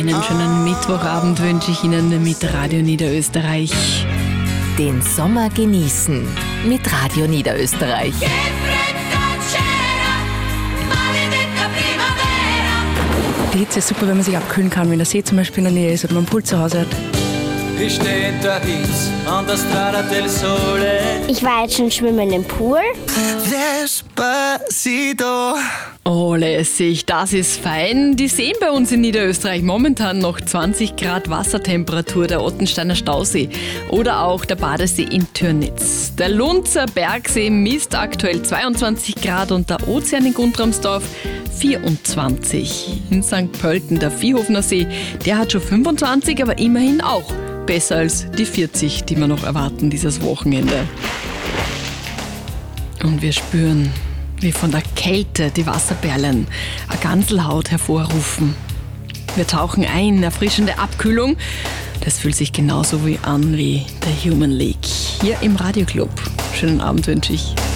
Einen schönen Mittwochabend wünsche ich Ihnen mit Radio Niederösterreich. Den Sommer genießen mit Radio Niederösterreich. Die Hitze ist super, wenn man sich abkühlen kann, wenn der See zum Beispiel in der Nähe ist oder man einen Pool zu Hause hat. Ich war jetzt schon schwimmen im Pool. Despacito. Oh, lässig, das ist fein. Die Seen bei uns in Niederösterreich momentan noch 20 Grad Wassertemperatur, der Ottensteiner Stausee oder auch der Badesee in Türnitz. Der Lunzer Bergsee misst aktuell 22 Grad und der Ozean in Guntramsdorf 24. In St. Pölten der Viehhofener See, der hat schon 25, aber immerhin auch besser als die 40, die wir noch erwarten dieses Wochenende. Und wir spüren, wie von der Kälte die Wasserperlen eine Ganselhaut hervorrufen. Wir tauchen ein, erfrischende Abkühlung. Das fühlt sich genauso an wie der Human League. Hier im Radioclub. Schönen Abend wünsche ich.